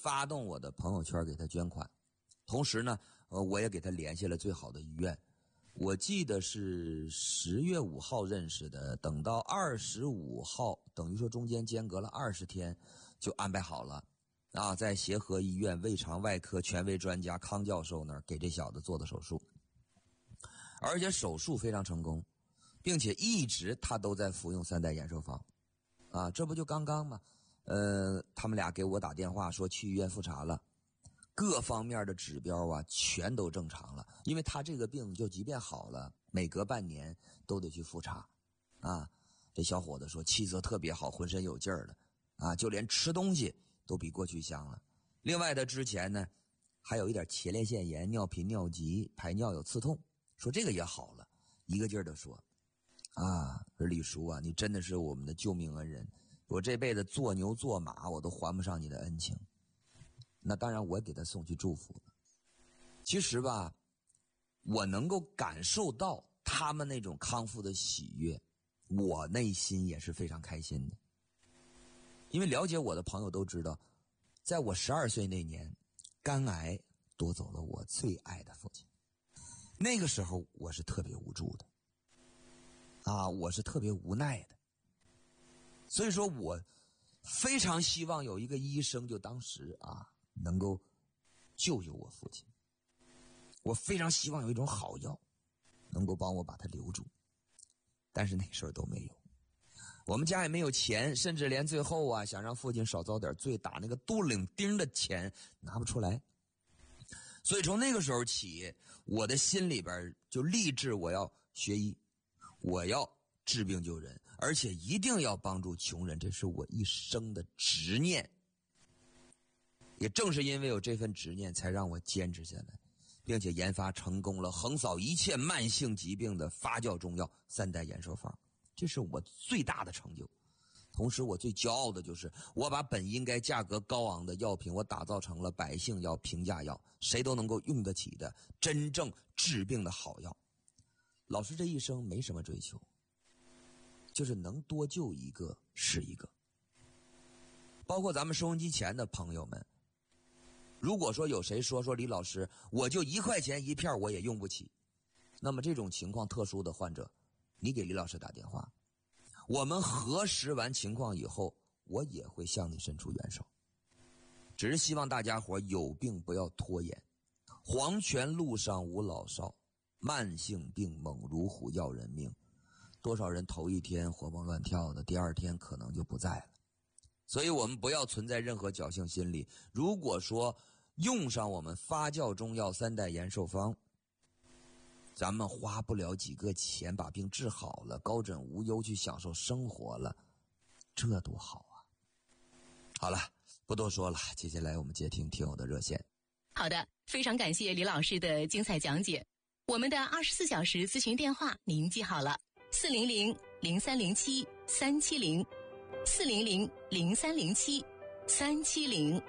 发动我的朋友圈给他捐款。同时呢，我也给他联系了最好的医院。我记得是10月5号认识的，等到25号，等于说中间间隔了20天，就安排好了。在协和医院胃肠外科权威专家康教授那儿给这小子做的手术，而且手术非常成功，并且一直他都在服用3代延寿方。这不就刚刚吗？他们俩给我打电话说去医院复查了。各方面的指标全都正常了，因为他这个病就即便好了，每隔半年都得去复查。这小伙子说气色特别好，浑身有劲儿了，就连吃东西都比过去香了。另外他之前呢还有一点前列腺炎、尿频尿急、排尿有刺痛，说这个也好了，一个劲儿的说李叔你真的是我们的救命恩人，我这辈子做牛做马我都还不上你的恩情。那当然我给他送去祝福了。其实我能够感受到他们那种康复的喜悦，我内心也是非常开心的。因为了解我的朋友都知道，在我12岁那年，肝癌夺走了我最爱的父亲。那个时候我是特别无助的我是特别无奈的。所以说我非常希望有一个医生就当时能够救我父亲。我非常希望有一种好药能够帮我把他留住，但是那时候都没有。我们家也没有钱，甚至连最后想让父亲少遭点罪，打那个杜领丁的钱拿不出来。所以从那个时候起，我的心里边就立志我要学医，我要治病救人，而且一定要帮助穷人，这是我一生的执念。也正是因为有这份执念，才让我坚持下来，并且研发成功了横扫一切慢性疾病的发酵中药3代延寿方，这是我最大的成就。同时我最骄傲的就是我把本应该价格高昂的药品，我打造成了百姓药、平价药，谁都能够用得起的真正治病的好药。老师这一生没什么追求，就是能多救一个是一个。包括咱们收音机前的朋友们，如果说有谁说李老师我就1块钱一片我也用不起，那么这种情况特殊的患者，你给李老师打电话，我们核实完情况以后，我也会向你伸出援手。只是希望大家伙有病不要拖延。黄泉路上无老少，慢性病猛如虎要人命。多少人头一天活蹦乱跳的，第2天可能就不在了。所以我们不要存在任何侥幸心理。如果说用上我们发酵中药3代延寿方，咱们花不了几个钱把病治好了，高枕无忧去享受生活了，这多好啊。好了，不多说了，接下来我们接听听友的热线。 好的，非常感谢李老师的精彩讲解。我们的24小时咨询电话您记好了，400-0307-370 400-0307-370。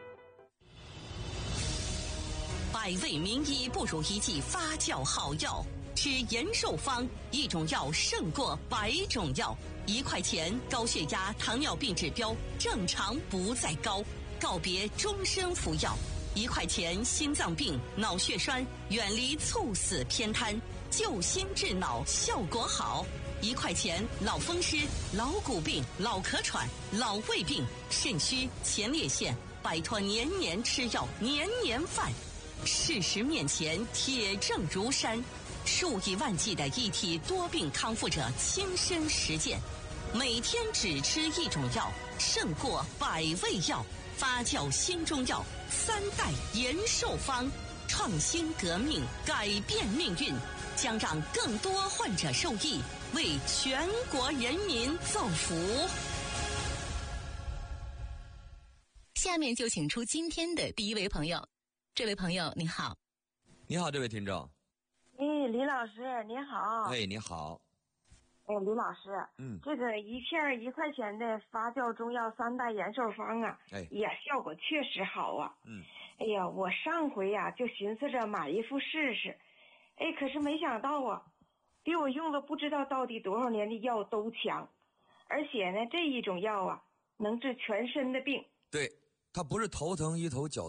百味名医不如一剂发酵好药，吃延寿方，一种药胜过100种药。1块钱，高血压、糖尿病指标正常不再高，告别终身服药。1块钱，心脏病、脑血栓远离猝死偏瘫，救心治脑效果好。1块钱，脑风湿、老骨病、老咳喘、老胃病、肾虚、前列腺，摆脱年年吃药、年年犯。事实面前，铁证如山，数以万计的一体多病康复者亲身实践，每天只吃一种药，胜过100味药。发酵新中药3代延寿方，创新革命，改变命运，将让更多患者受益，为全国人民造福。 下面就请出今天的第一位朋友。这位朋友你好。 你好，这位听众。 李老师你好。 你好。 李老师，这个一片1块钱的发酵中药3代延寿方也效果确实好啊。我上回就寻思着买一副试试，可是没想到比我用了不知道到底多少年的药都强，而且呢这一种药能治全身的病。 对，它不是头疼医头，脚